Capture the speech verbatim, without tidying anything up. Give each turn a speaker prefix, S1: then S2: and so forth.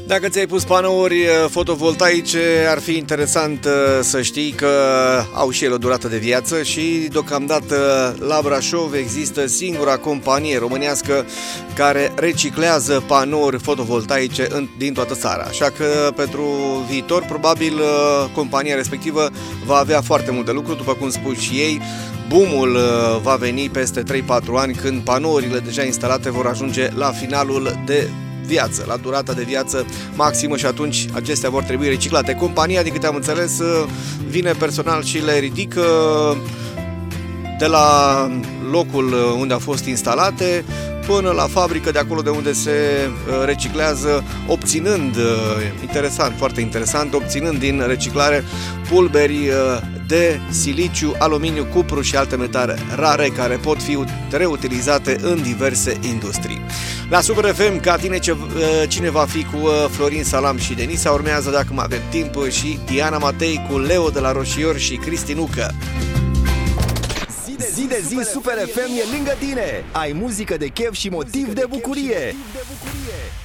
S1: Dacă ți-ai pus panouri fotovoltaice, ar fi interesant să știi că au și ele o durată de viață și deocamdată la Brașov există singura companie românească care reciclează panouri fotovoltaice în, din toată țara. Așa că pentru viitor probabil compania respectivă va avea foarte mult de lucru, după cum spun și ei. Boom-ul va veni peste trei patru ani când panourile deja instalate vor ajunge la finalul de viață, la durata de viață maximă și atunci acestea vor trebui reciclate. Compania, din câte am înțeles, vine personal și le ridică de la locul unde au fost instalate până la fabrică, de acolo de unde se reciclează, obținând, interesant, foarte interesant, obținând din reciclare pulberi de siliciu, aluminiu, cupru și alte metale rare care pot fi reutilizate în diverse industrii. La Super F M, ca tine, cine va fi cu Florin Salam și Denisa, urmează, dacă mai avem timp, și Diana Matei cu Leo de la Roșior și Cristinucă.
S2: Zi de zi, Super F M e lângă tine. Ai muzică de chef și motiv de bucurie.